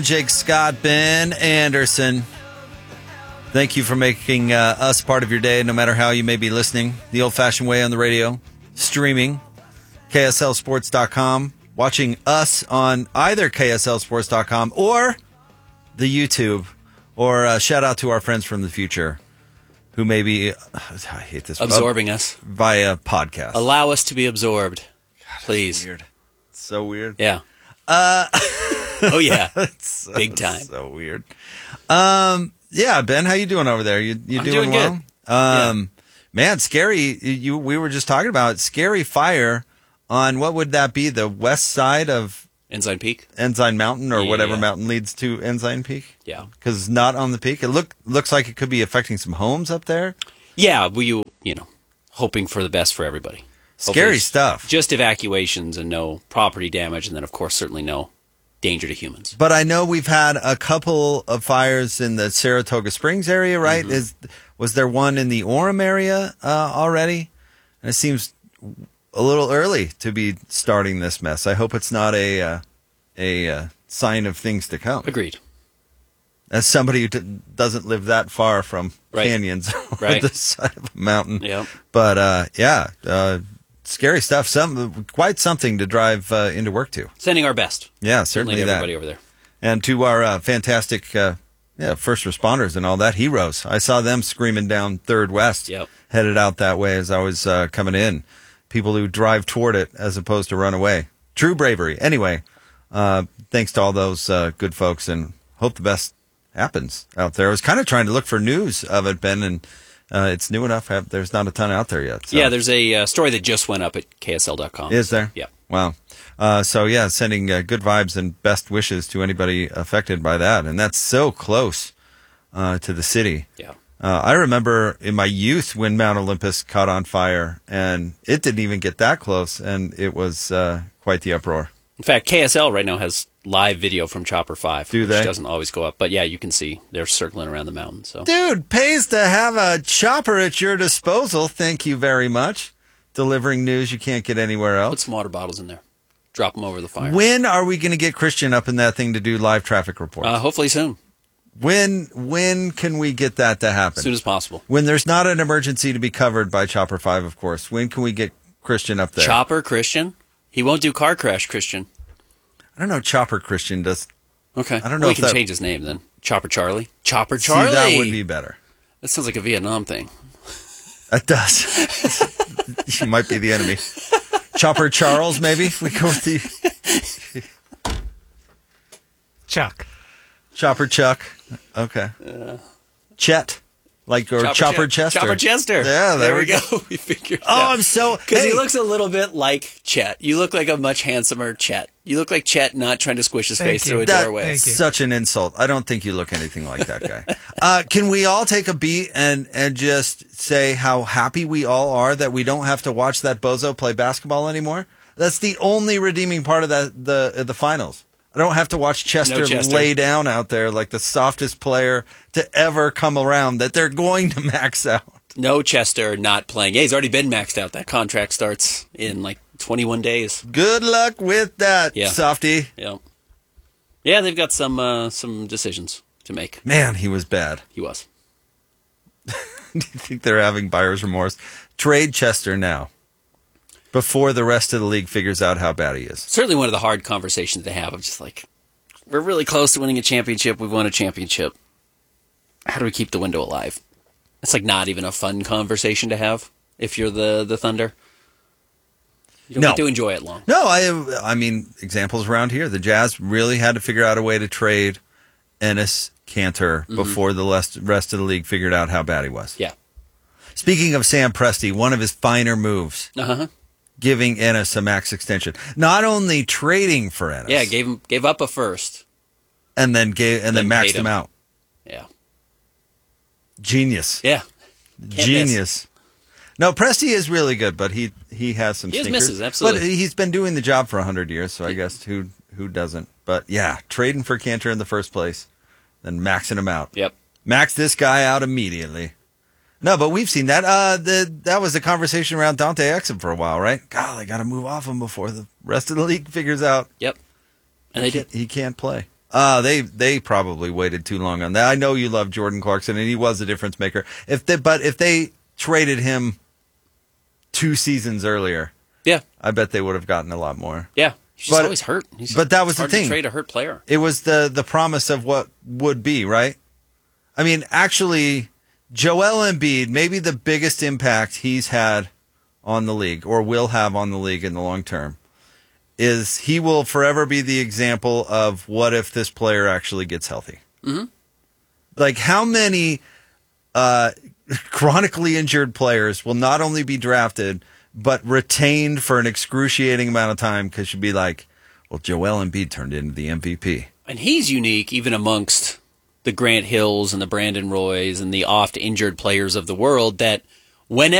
Jake Scott, Ben Anderson. Thank you for making us part of your day, no matter how you may be listening. The old-fashioned way on the radio, streaming, KSLSports.com, watching us on either KSLSports.com or the YouTube, or shout out to our friends from the future who may be, I hate this, absorbing us via podcast. Allow us to be absorbed, please. Weird. It's so weird. Yeah. Oh yeah, big time. So weird. Yeah, Ben, how you doing over there? You doing well? Good. Man, scary. We were just talking about scary fire on what would that be? The west side of Ensign Peak, Ensign Mountain, or whatever mountain leads to Ensign Peak. Yeah, because it's not on the peak. It looks like it could be affecting some homes up there. Yeah, you know, hoping for the best for everybody. Scary stuff. Just evacuations and no property damage, and then of course certainly no danger to humans. But I know we've had a couple of fires in the Saratoga Springs area, right? Mm-hmm. Was there one in the Orem area already? And it seems a little early to be starting this mess. I hope it's not a sign of things to come. Agreed. As somebody who doesn't live that far from canyons or the side of a mountain. Yep. But scary stuff. Quite something to drive into work to. Sending our best. Yeah, certainly to that. Everybody over there. And to our fantastic first responders and all that, heroes. I saw them screaming down 3rd West, headed out that way as I was coming in. People who drive toward it as opposed to run away. True bravery. Anyway, thanks to all those good folks, and hope the best happens out there. I was kind of trying to look for news of it, Ben, and it's new enough. There's not a ton out there yet. So. Yeah, there's a story that just went up at KSL.com. Is there? Yeah. Wow. Sending good vibes and best wishes to anybody affected by that. And that's so close to the city. Yeah. I remember in my youth when Mount Olympus caught on fire, and it didn't even get that close, and it was quite the uproar. In fact, KSL right now has live video from Chopper 5. Do they? Which doesn't always go up. But yeah, you can see they're circling around the mountain. So, dude, pays to have a chopper at your disposal. Thank you very much. Delivering news you can't get anywhere else. Put some water bottles in there. Drop them over the fire. When are we going to get Christian up in that thing to do live traffic reports? Hopefully soon. When can we get that to happen? As soon as possible. When there's not an emergency to be covered by Chopper 5, of course. When can we get Christian up there? Chopper Christian? He won't do car crash Christian. I don't know. Chopper Christian does. Okay. I don't know. We can change his name then. Chopper Charlie. Chopper Charlie. See, that would be better. That sounds like a Vietnam thing. It does. You might be the enemy. Chopper Charles, maybe? We go with the... Chuck. Chopper Chuck. Okay. Chet. Or Chopper Chester. Chopper Chester. Yeah, there we go. We figured it out. I'm so... Because he looks a little bit like Chet. You look like a much handsomer Chet. You look like Chet not trying to squish his face through a doorway. That's such an insult. I don't think you look anything like that guy. Can we all take a beat and just say how happy we all are that we don't have to watch that bozo play basketball anymore? That's the only redeeming part of the finals. I don't have to watch Chester lay down out there like the softest player to ever come around that they're going to max out. No Chester not playing. Yeah, he's already been maxed out. That contract starts in like 21 days. Good luck with that, softy. Yeah. Yeah, they've got some decisions to make. Man, he was bad. He was. Do you think they're having buyer's remorse? Trade Chester now. Before the rest of the league figures out how bad he is. Certainly one of the hard conversations to have of just like, we're really close to winning a championship. We've won a championship. How do we keep the window alive? It's like not even a fun conversation to have if you're the Thunder. You don't get to enjoy it long. No, I mean, examples around here. The Jazz really had to figure out a way to trade Enes Kanter before the rest of the league figured out how bad he was. Yeah. Speaking of Sam Presti, one of his finer moves. Giving Ennis a max extension. Not only trading for Ennis. Yeah, gave up a first. And then maxed him out. Yeah. Genius. Yeah. Genius. No, Presti is really good, but he has some stinkers. He has misses, absolutely. But he's been doing the job for 100 years, so I guess who doesn't? But yeah, trading for Kanter in the first place, then maxing him out. Yep. Max this guy out immediately. No, but we've seen that. That was the conversation around Dante Exum for a while, right? God, I got to move off him before the rest of the league figures out. Yep. And they did. He can't play. They probably waited too long on that. I know you love Jordan Clarkson, and he was a difference maker. If they traded him 2 seasons earlier, yeah, I bet they would have gotten a lot more. Yeah, he's just always hurt. But that was the thing. To trade a hurt player. It was the promise of what would be, right? I mean, actually, Joel Embiid, maybe the biggest impact he's had on the league, or will have on the league in the long term, is he will forever be the example of what if this player actually gets healthy. Mm-hmm. Like, how many chronically injured players will not only be drafted, but retained for an excruciating amount of time because you'd be like, well, Joel Embiid turned into the MVP. And he's unique even amongst the Grant Hills and the Brandon Roys and the oft-injured players of the world that whenever